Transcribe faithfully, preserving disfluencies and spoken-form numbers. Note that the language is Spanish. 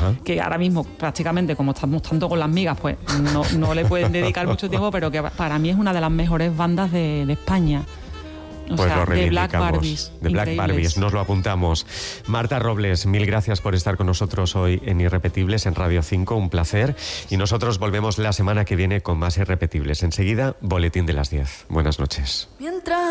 Ajá. que ahora mismo prácticamente como estamos tanto con las migas, pues no, no le pueden dedicar mucho tiempo, pero que para mí es una de las mejores bandas de, de España. O pues sea, lo de Black reivindicamos. Barbies. De Black increíbles. Barbies, nos lo apuntamos. Marta Robles, mil gracias por estar con nosotros hoy en Irrepetibles, en Radio cinco, un placer. Y nosotros volvemos la semana que viene con más Irrepetibles. Enseguida, Boletín de las diez. Buenas noches. Mientras